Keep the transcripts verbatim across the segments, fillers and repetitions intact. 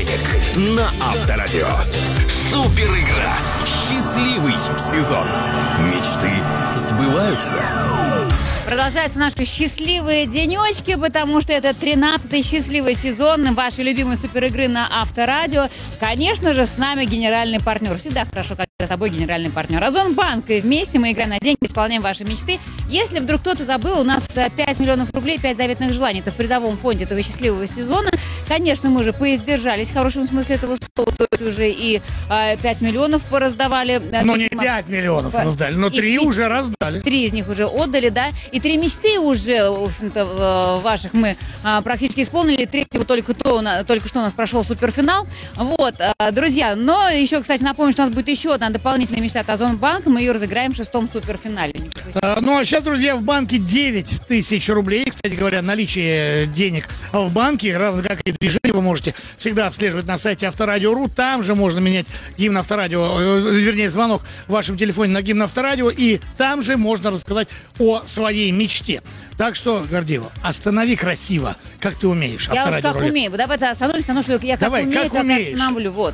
денег на Авторадио. Супер игра. Счастливый сезон. Мечты сбываются. Продолжаются наши счастливые денечки, потому что это тринадцатый счастливый сезон вашей любимой суперигры на Авторадио. Конечно же, с нами генеральный партнер. Всегда хорошо, когда с тобой генеральный партнер. Озонбанк. И вместе мы играем на деньги, исполняем ваши мечты. Если вдруг кто-то забыл, у нас пять миллионов рублей, пять заветных желаний. Это в призовом фонде этого счастливого сезона. Конечно, мы же поиздержались в хорошем смысле этого слова. То есть уже и э, пять миллионов пораздавали. Ну, не пять миллионов по... раздали, но три уже раздали. Три из них уже отдали, да. И три мечты уже, в общем-то, ваших мы а, практически исполнили. Третьего только, то, на, только что у нас прошел суперфинал. Вот, а, друзья. Но еще, кстати, напомню, что у нас будет еще одна дополнительная мечта от Озонбанка. Мы ее разыграем в шестом суперфинале. А, ну, а сейчас, друзья, в банке девять тысяч рублей. Кстати говоря, наличие денег в банке, равно как и движение, вы можете всегда отслеживать на сайте Авторадио.ру. Там же можно менять гимн Авторадио, вернее, звонок в вашем телефоне на гимн Авторадио. И там же можно рассказать о своей мечте. Так что, Гордеева, останови красиво, как ты умеешь. Я уж как умею. Давай ты остановись, потому что я как Давай, умею, как так умеешь. остановлю. Вот.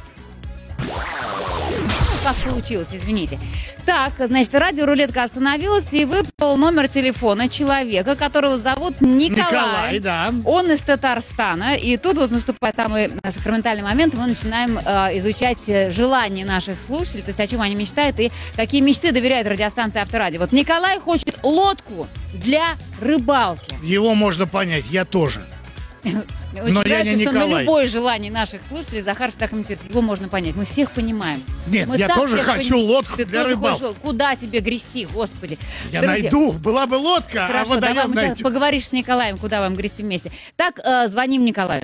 Как получилось, извините. Так, значит, радиорулетка остановилась, и выпал номер телефона человека, которого зовут Николай. Николай, да. Он из Татарстана. И тут вот наступает самый сакраментальный момент. Мы начинаем э, изучать желания наших слушателей, то есть о чем они мечтают и какие мечты доверяют радиостанции Авторадио. Вот Николай хочет лодку для рыбалки. Его можно понять, я тоже. Очень Но нравится, я не что Николай. на любое желание наших слушателей Захар всегда комментирует. Его можно понять. Мы всех понимаем. Нет, Мы я так тоже всех хочу понимаем. лодку Ты для тоже рыбалки. хочешь... Куда тебе грести, господи. Я Друзья, найду. Была бы лодка, хорошо, а давай водоем мы сейчас найти. поговоришь с Николаем, куда вам грести вместе. Так, э, звоним Николаю.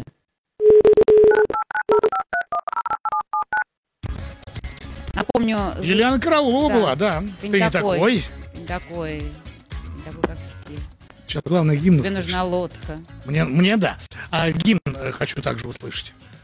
Напомню... Юлиана Караулова Да. была, да. Ты Ты не не такой. такой. Не такой, не такой, как все. Сейчас главное гимн Тебе услышать. нужна лодка. Мне, мне да. А гимн э, хочу также услышать.